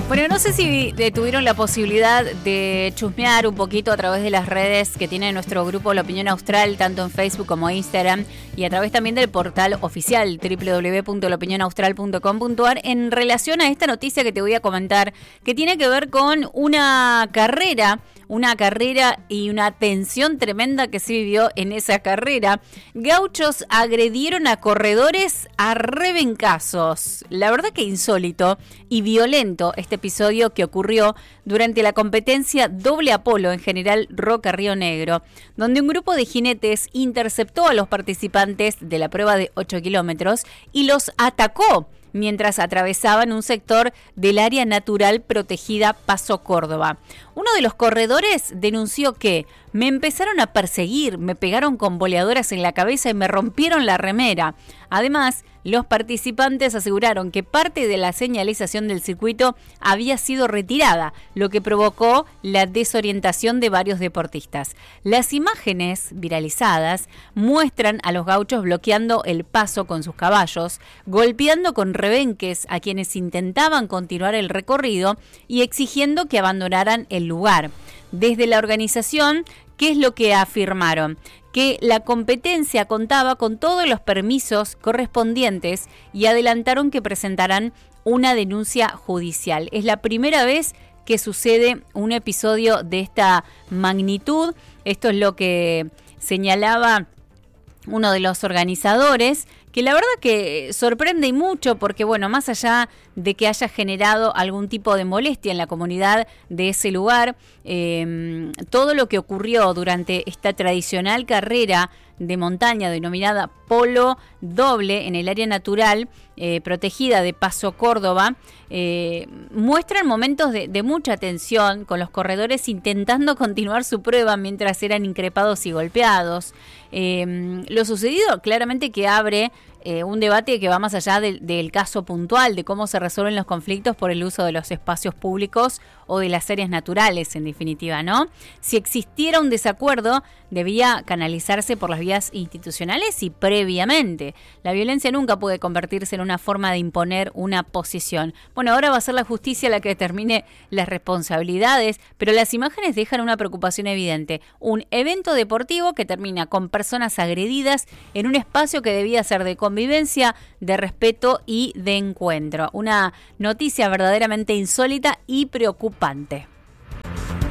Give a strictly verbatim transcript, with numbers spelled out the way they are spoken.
Bueno, no sé si tuvieron la posibilidad de chusmear un poquito a través de las redes que tiene nuestro grupo La Opinión Austral, tanto en Facebook como Instagram, y a través también del portal oficial doble u doble u doble u punto la opinión austral punto com punto a r en relación a esta noticia que te voy a comentar, que tiene que ver con una carrera, una carrera y una tensión tremenda que se vivió en esa carrera. Gauchos agredieron a corredores a rebencazos. La verdad que insólito y violento este episodio que ocurrió durante la competencia Doble Apolo en General Roca Río Negro, donde un grupo de jinetes interceptó a los participantes de la prueba de ocho kilómetros y los atacó mientras atravesaban un sector del área natural protegida Paso Córdoba. Uno de los corredores denunció que me empezaron a perseguir, me pegaron con boleadoras en la cabeza y me rompieron la remera. Además, los participantes aseguraron que parte de la señalización del circuito había sido retirada, lo que provocó la desorientación de varios deportistas. Las imágenes viralizadas muestran a los gauchos bloqueando el paso con sus caballos, golpeando con rebenques a quienes intentaban continuar el recorrido y exigiendo que abandonaran el lugar. Desde la organización, ¿qué es lo que afirmaron? Que la competencia contaba con todos los permisos correspondientes y adelantaron que presentarán una denuncia judicial. Es la primera vez que sucede un episodio de esta magnitud. Esto es lo que señalaba uno de los organizadores, que la verdad que sorprende y mucho porque, bueno, más allá de que haya generado algún tipo de molestia en la comunidad de ese lugar, eh, todo lo que ocurrió durante esta tradicional carrera de montaña denominada Polo Doble en el área natural eh, protegida de Paso Córdoba, eh, muestran momentos de, de mucha tensión, con los corredores intentando continuar su prueba mientras eran increpados y golpeados. Eh, lo sucedido claramente que abre eh, un debate que va más allá del, del caso puntual, de cómo se resuelven los conflictos por el uso de los espacios públicos o de las áreas naturales, en definitiva, ¿no? Si existiera un desacuerdo, debía canalizarse por las vías institucionales y previamente. La violencia nunca puede convertirse en una forma de imponer una posición. Bueno, ahora va a ser la justicia la que determine las responsabilidades, pero las imágenes dejan una preocupación evidente. Un evento deportivo que termina con personas agredidas en un espacio que debía ser de convivencia, de respeto y de encuentro. Una noticia verdaderamente insólita y preocupante.